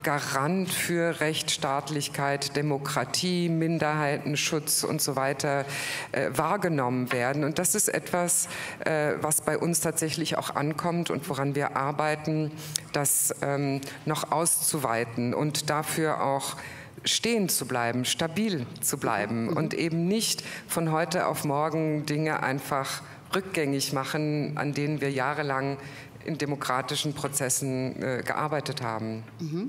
Garant für Rechtsstaatlichkeit, Demokratie, Minderheitenschutz und so weiter wahrgenommen werden. Und das ist etwas, was bei uns tatsächlich auch ankommt und woran wir arbeiten, das noch auszuweiten und dafür auch stehen zu bleiben, stabil zu bleiben und eben nicht von heute auf morgen Dinge einfach rückgängig machen, an denen wir jahrelang in demokratischen Prozessen gearbeitet haben.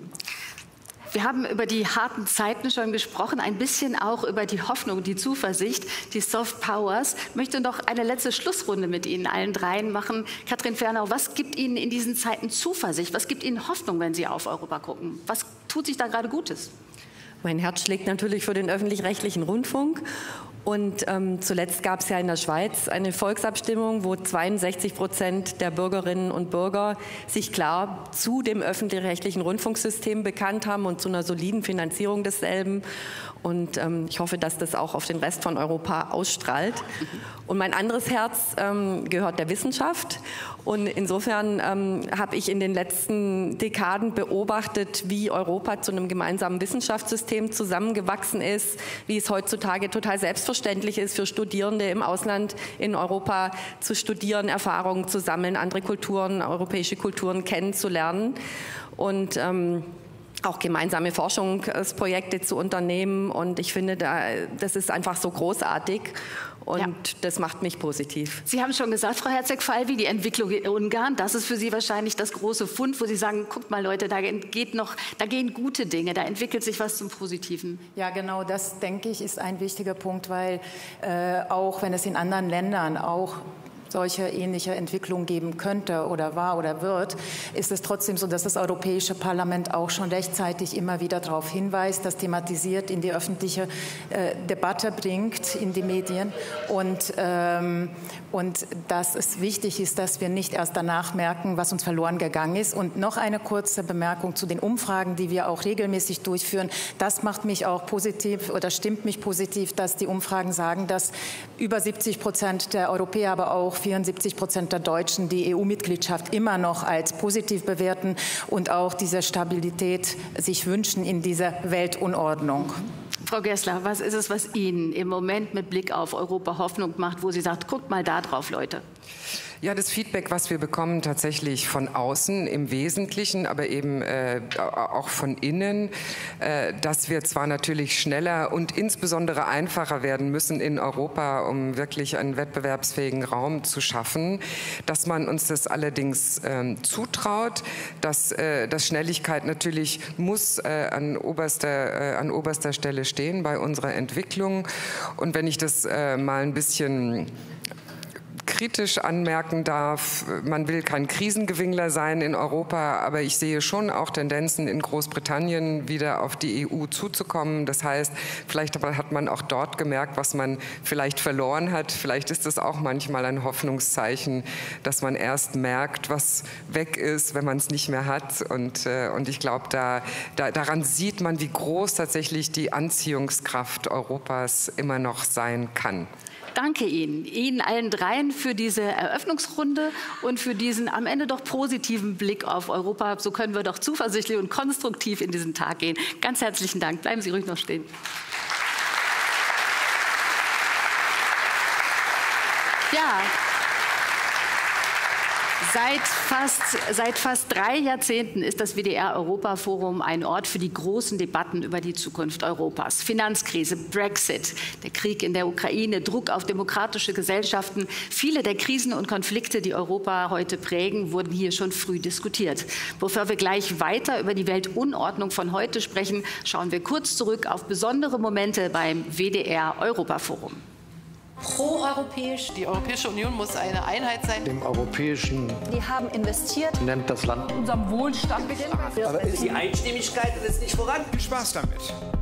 Wir haben über die harten Zeiten schon gesprochen, ein bisschen auch über die Hoffnung, die Zuversicht, die Soft Powers. Ich möchte noch eine letzte Schlussrunde mit Ihnen allen dreien machen. Katrin Fernau, was gibt Ihnen in diesen Zeiten Zuversicht? Was gibt Ihnen Hoffnung, wenn Sie auf Europa gucken? Was tut sich da gerade Gutes? Mein Herz schlägt natürlich für den öffentlich-rechtlichen Rundfunk. Und zuletzt gab es ja in der Schweiz eine Volksabstimmung, wo 62% der Bürgerinnen und Bürger sich klar zu dem öffentlich-rechtlichen Rundfunksystem bekannt haben und zu einer soliden Finanzierung desselben. Und ich hoffe, dass das auch auf den Rest von Europa ausstrahlt. Und mein anderes Herz gehört der Wissenschaft. Und insofern habe ich in den letzten Dekaden beobachtet, wie Europa zu einem gemeinsamen Wissenschaftssystem zusammengewachsen ist, wie es heutzutage total selbstverständlich ist für Studierende im Ausland in Europa zu studieren, Erfahrungen zu sammeln, andere Kulturen, europäische Kulturen kennenzulernen und auch gemeinsame Forschungsprojekte zu unternehmen. Und ich finde, das ist einfach so großartig. Und das macht mich positiv. Sie haben schon gesagt, Frau Herzeg-Falvi, die Entwicklung in Ungarn, das ist für Sie wahrscheinlich das große Fund, wo Sie sagen, guckt mal Leute, da gehen gute Dinge, da entwickelt sich was zum Positiven. Ja, genau, das denke ich ist ein wichtiger Punkt, weil auch wenn es in anderen Ländern auch solche ähnliche Entwicklungen geben könnte oder war oder wird, ist es trotzdem so, dass das Europäische Parlament auch schon rechtzeitig immer wieder darauf hinweist, das thematisiert, in die öffentliche Debatte bringt, in die Medien und dass es wichtig ist, dass wir nicht erst danach merken, was uns verloren gegangen ist. Und noch eine kurze Bemerkung zu den Umfragen, die wir auch regelmäßig durchführen. Das macht mich auch positiv oder stimmt mich positiv, dass die Umfragen sagen, dass über 70% der Europäer, aber auch 74% der Deutschen die EU-Mitgliedschaft immer noch als positiv bewerten und auch diese Stabilität sich wünschen in dieser Weltunordnung. Frau Gessler, was ist es, was Ihnen im Moment mit Blick auf Europa Hoffnung macht, wo Sie sagt, guckt mal da drauf, Leute? Ja, das Feedback, was wir bekommen, tatsächlich von außen im Wesentlichen, aber eben auch von innen, dass wir zwar natürlich schneller und insbesondere einfacher werden müssen in Europa, um wirklich einen wettbewerbsfähigen Raum zu schaffen, dass man uns das allerdings zutraut, dass Schnelligkeit natürlich muss an oberster Stelle stehen bei unserer Entwicklung. Und wenn ich das mal ein bisschen kritisch anmerken darf, man will kein Krisengewinnler sein in Europa, aber ich sehe schon auch Tendenzen in Großbritannien wieder auf die EU zuzukommen. Das heißt, vielleicht hat man auch dort gemerkt, was man vielleicht verloren hat. Vielleicht ist es auch manchmal ein Hoffnungszeichen, dass man erst merkt, was weg ist, wenn man es nicht mehr hat. Und ich glaube, daran sieht man, wie groß tatsächlich die Anziehungskraft Europas immer noch sein kann. Danke Ihnen allen dreien für diese Eröffnungsrunde und für diesen am Ende doch positiven Blick auf Europa. So können wir doch zuversichtlich und konstruktiv in diesen Tag gehen. Ganz herzlichen Dank. Bleiben Sie ruhig noch stehen. Ja. Seit fast 3 Jahrzehnten ist das WDR-Europa-Forum ein Ort für die großen Debatten über die Zukunft Europas. Finanzkrise, Brexit, der Krieg in der Ukraine, Druck auf demokratische Gesellschaften. Viele der Krisen und Konflikte, die Europa heute prägen, wurden hier schon früh diskutiert. Bevor wir gleich weiter über die Weltunordnung von heute sprechen, schauen wir kurz zurück auf besondere Momente beim WDR-Europa-Forum. Proeuropäisch. Die Europäische Union muss eine Einheit sein. Dem Europäischen. Die haben investiert. Nennt das Land. Unserem Wohlstand. Aber die Einstimmigkeit ist nicht voran. Viel Spaß damit.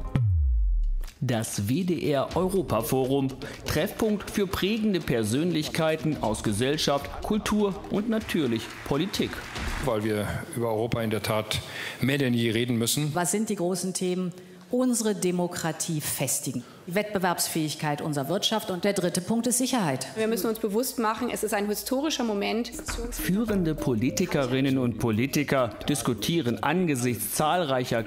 Das WDR-Europa-Forum, Treffpunkt für prägende Persönlichkeiten aus Gesellschaft, Kultur und natürlich Politik. Weil wir über Europa in der Tat mehr denn je reden müssen. Was sind die großen Themen? Unsere Demokratie festigen, die Wettbewerbsfähigkeit unserer Wirtschaft und der dritte Punkt ist Sicherheit. Wir müssen uns bewusst machen, es ist ein historischer Moment. Führende Politikerinnen und Politiker diskutieren angesichts zahlreicher